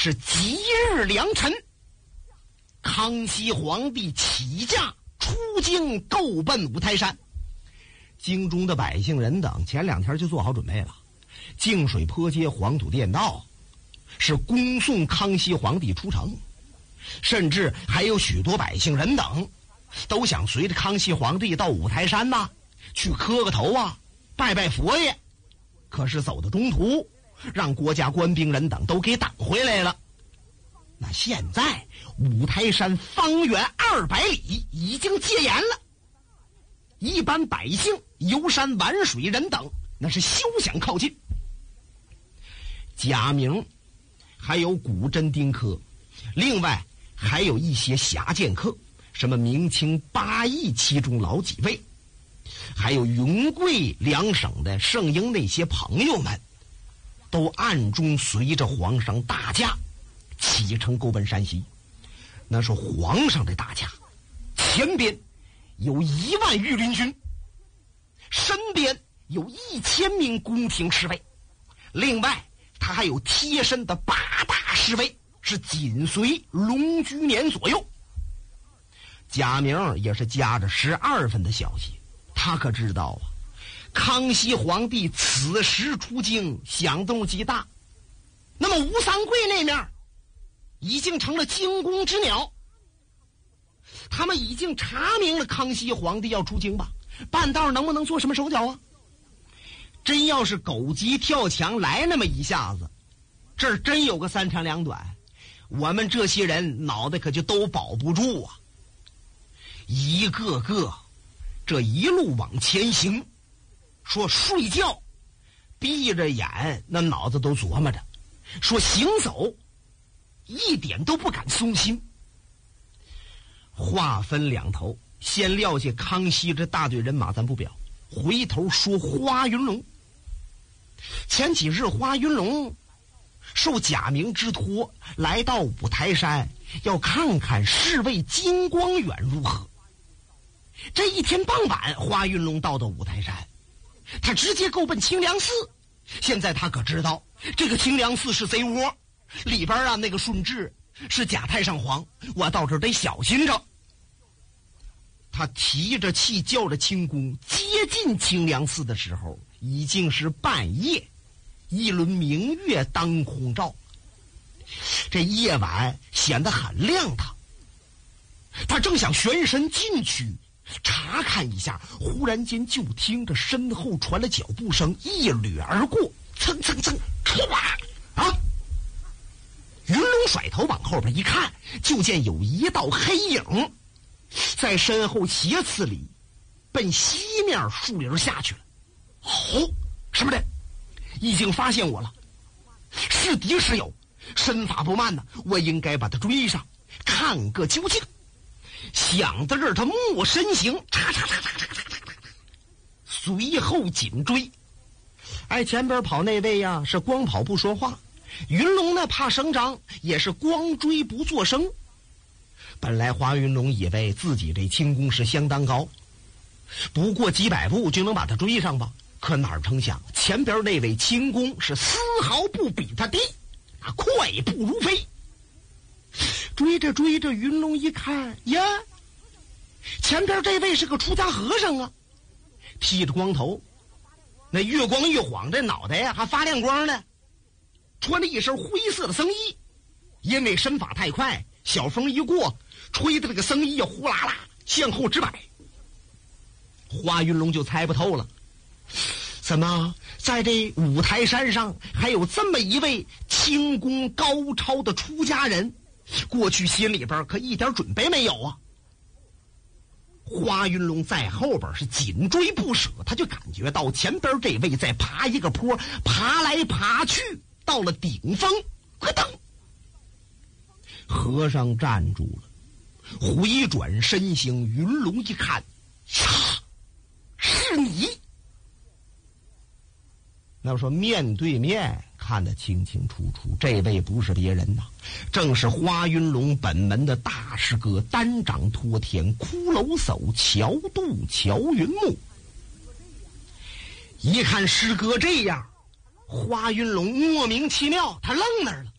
是吉日良辰，康熙皇帝起驾出京，够奔五台山。京中的百姓人等前2天就做好准备了，净水坡街、黄土店道是恭送康熙皇帝出城，甚至还有许多百姓人等都想随着康熙皇帝到五台山呐，去磕个头啊，拜拜佛爷。可是走到中途，让国家官兵人等都给挡回来了。那现在五台山方圆200里已经戒严了，一般百姓游山玩水人等那是休想靠近。贾明还有古镇丁科，另外还有一些侠剑客，什么明清8义其中老几位，还有云贵2省的圣英那些朋友们，都暗中随着皇上大驾启程勾奔山西。那是皇上的大驾，前边有1万御林军，身边有1000名宫廷侍卫，另外他还有贴身的8大侍卫，是紧随龙居年左右。贾明也是夹着12分的消息，他可知道啊，康熙皇帝此时出京响动极大，那么吴三桂那面已经成了惊弓之鸟，他们已经查明了康熙皇帝要出京吧，半道能不能做什么手脚啊？真要是狗急跳墙来那么一下子，这儿真有个3长2短，我们这些人脑袋可就都保不住啊！一个个这一路往前行，说睡觉闭着眼那脑子都琢磨着，说行走一点都不敢松心。话分两头，先撂下康熙这大队人马咱不表，回头说花云龙。前几日花云龙受贾明之托来到五台山，要看看侍卫金光远如何。这一天傍晚，花云龙到五台山，他直接够奔清凉寺。现在他可知道这个清凉寺是贼窝，里边啊那个顺治是假太上皇，我到这儿得小心着。他提着气叫着轻功接近清凉寺的时候，已经是半夜，一轮明月当空照，这夜晚显得很亮堂。他正想旋身进去查看一下，忽然间就听着身后传来脚步声，一掠而过，蹭蹭蹭，唰啊！云龙甩头往后边一看，就见有一道黑影在身后斜刺里奔西面树林下去了。哦，什么的，已经发现我了，是敌是友，身法不慢呢，我应该把他追上，看个究竟。想到这儿，他默身形，嚓嚓嚓嚓嚓嚓嚓，随后紧追。哎，前边跑那位呀，是光跑不说话；云龙呢，怕声张，也是光追不作声。本来华云龙以为自己这轻功是相当高，不过几百步就能把他追上吧。可哪成想，前边那位轻功是丝毫不比他低，快步如飞。追着追着，云龙一看呀，前边这位是个出家和尚啊，剃着光头，那月光一晃，这脑袋呀还发亮光呢，穿着一身灰色的僧衣。因为身法太快，小风一过，吹的这个僧衣呀呼啦啦向后直摆。花云龙就猜不透了，怎么在这五台山上还有这么一位轻功高超的出家人？过去心里边可一点准备没有啊。花云龙在后边是紧追不舍，他就感觉到前边这位在爬一个坡，爬来爬去，到了顶峰，咯噔，和尚站住了，回转身形，云龙一看，呀，是你。那说面对面看得清清楚楚，这位不是别人呐，正是花云龙本门的大师哥，单掌托天，骷髅叟，乔度乔云木。一看师哥这样，花云龙莫名其妙，他愣那儿了。